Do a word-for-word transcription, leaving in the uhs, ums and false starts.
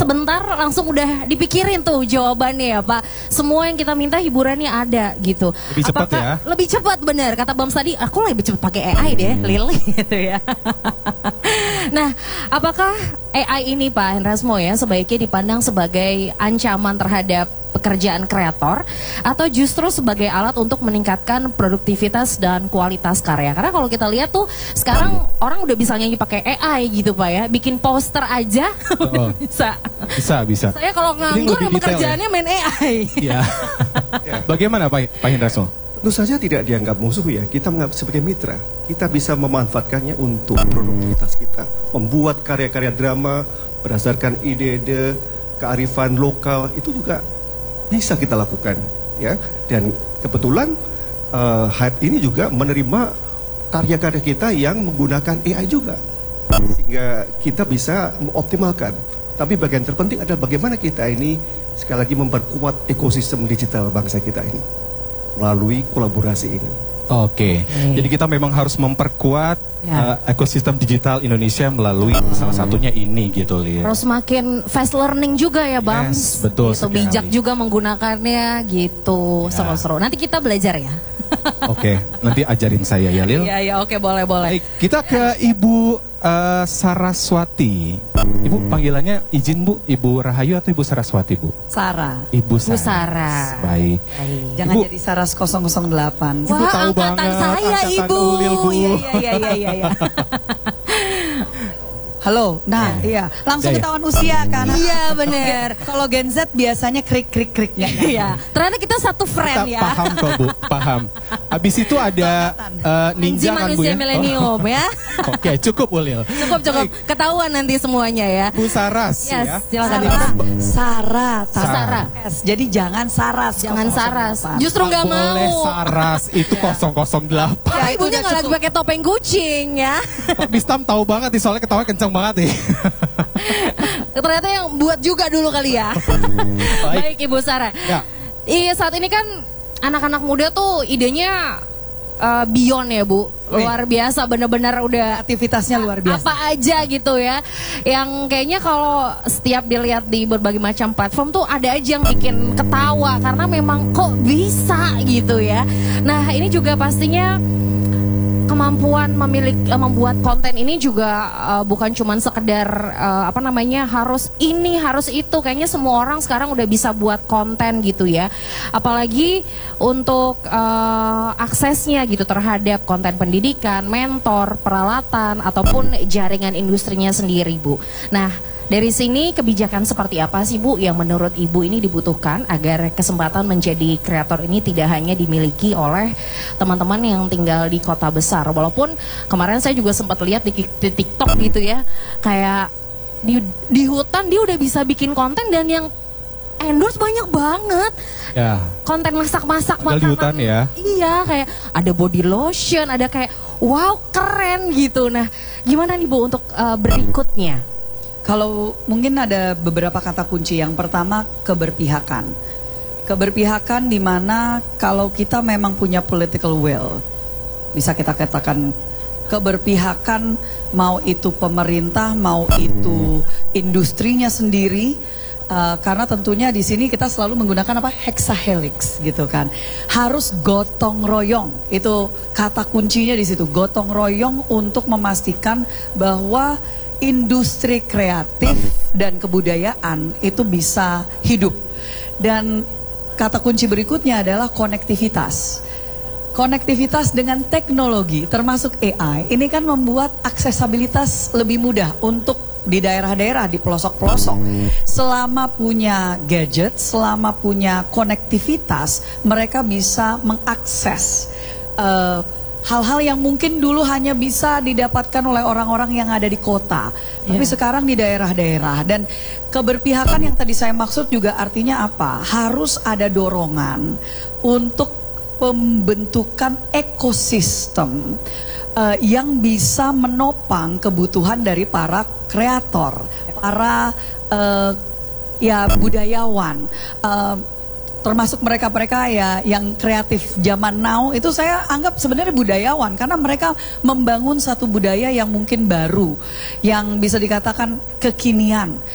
sebentar langsung udah dipikirin tuh jawabannya ya Pak. Semua yang kita minta hiburannya ada gitu. Lebih cepat ya? Lebih cepat bener, kata Bams tadi, aku lebih cepat pakai A I deh, Lil gitu ya. Nah, apakah A I ini Pak Hendrasmo ya sebaiknya dipandang sebagai ancaman terhadap pekerjaan kreator atau justru sebagai alat untuk meningkatkan produktivitas dan kualitas karya? Karena kalau kita lihat tuh sekarang orang udah bisa nyanyi pakai A I gitu Pak ya, bikin poster aja oh, bisa. Bisa, bisa. Saya kalau nganggur pekerjaannya ya? Main A I. Iya. Bagaimana Pak Pak Hendrasmo? Tentu saja tidak dianggap musuh ya, kita menganggap sebagai mitra. Kita bisa memanfaatkannya untuk produktivitas kita, membuat karya-karya drama berdasarkan ide-ide kearifan lokal, itu juga bisa kita lakukan ya. Dan kebetulan uh, Hype ini juga menerima karya-karya kita yang menggunakan A I juga, sehingga kita bisa mengoptimalkan. Tapi bagian terpenting adalah bagaimana kita ini sekali lagi memperkuat ekosistem digital bangsa kita ini melalui kolaborasi ini. Oke, okay. Jadi kita memang harus memperkuat ya. uh, ekosistem digital Indonesia melalui oh. salah satunya ini gitu, Lir. Harus makin fast learning juga ya, Bang. Yes, betul. Gitu, bijak juga menggunakannya gitu, seru-seru. Ya. Nanti kita belajar ya. Oke, okay. Nanti ajarin saya ya, Lil. Iya, iya, oke, okay, boleh, boleh. Baik, kita ke Ibu uh, Saraswati. Ibu panggilannya izin Bu, Ibu Rahayu atau Ibu Saraswati Bu? Sarah. Ibu Sarah. Ibu Sarah. Baik. Baik. Jangan Ibu, jadi Saras nol nol delapan. Wah, Ibu tahu angkatan banget, saya angkatan Ibu. Ulil, Bu. Iya, iya, iya, iya, iya. Halo, nah iya, langsung ya, ketahuan usia kan? Iya bener. Kalau Gen Z biasanya krik krik krik ya. Iya. Ternyata kita satu friend kita ya. Paham kok Bu, paham. Habis itu ada uh, ninja kan Bu manusia ya? milenium ya. Oke, okay, cukup Ulil. Cukup cukup. Baik. Ketahuan nanti semuanya ya. Bu Saras yes, ya. Silakan. Sarah, Sarah, Sarah. S. Jadi jangan Saras. Jangan Saras. Justru nggak mau. Boleh Saras itu nol nol delapan. Ya, ibunya nggak lagi pakai topeng kucing ya. Pak Bistam tahu banget nih soalnya ketawa kencang banget nih. Ternyata yang buat juga dulu kali ya. Baik Ibu Sarah. Ya. Iya, saat ini kan anak-anak muda tuh idenya uh, beyond ya Bu. Luar biasa, benar-benar udah aktivitasnya luar biasa. Apa aja gitu ya. Yang kayaknya kalau setiap dilihat di berbagai macam platform tuh ada aja yang bikin ketawa karena memang kok bisa gitu ya. Nah, ini juga pastinya kemampuan memiliki uh, membuat konten ini juga uh, bukan cuman sekedar uh, apa namanya harus ini harus itu, kayaknya semua orang sekarang udah bisa buat konten gitu ya, apalagi untuk uh, aksesnya gitu terhadap konten pendidikan, mentor, peralatan ataupun jaringan industrinya sendiri Bu. Nah, dari sini kebijakan seperti apa sih Bu yang menurut Ibu ini dibutuhkan agar kesempatan menjadi kreator ini tidak hanya dimiliki oleh teman-teman yang tinggal di kota besar. Walaupun kemarin saya juga sempat lihat di, di TikTok gitu ya, kayak di, di hutan dia udah bisa bikin konten dan yang endorse banyak banget. Ya. Konten masak-masak makanan. Di hutan ya. Iya, kayak ada body lotion, ada kayak wow keren gitu. Nah, gimana nih Bu untuk uh, berikutnya? Kalau mungkin ada beberapa kata kunci. Yang pertama, keberpihakan. Keberpihakan di mana kalau kita memang punya political will, bisa kita katakan keberpihakan, mau itu pemerintah, mau itu industrinya sendiri. Uh, karena tentunya di sini kita selalu menggunakan apa, hexahelix gitu kan, harus gotong royong, itu kata kuncinya di situ, gotong royong untuk memastikan bahwa industri kreatif dan kebudayaan itu bisa hidup. Dan kata kunci berikutnya adalah konektivitas. Konektivitas dengan teknologi termasuk A I ini kan membuat aksesabilitas lebih mudah untuk di daerah-daerah, di pelosok-pelosok. Selama punya gadget, selama punya konektivitas, mereka bisa mengakses uh, hal-hal yang mungkin dulu hanya bisa didapatkan oleh orang-orang yang ada di kota, tapi yeah. sekarang di daerah-daerah. Dan keberpihakan yang tadi saya maksud juga artinya apa? Harus ada dorongan untuk pembentukan ekosistem uh, yang bisa menopang kebutuhan dari para kreator, para uh, ya budayawan. Uh, termasuk mereka-mereka ya yang kreatif zaman now, itu saya anggap sebenarnya budayawan karena mereka membangun satu budaya yang mungkin baru, yang bisa dikatakan kekinian.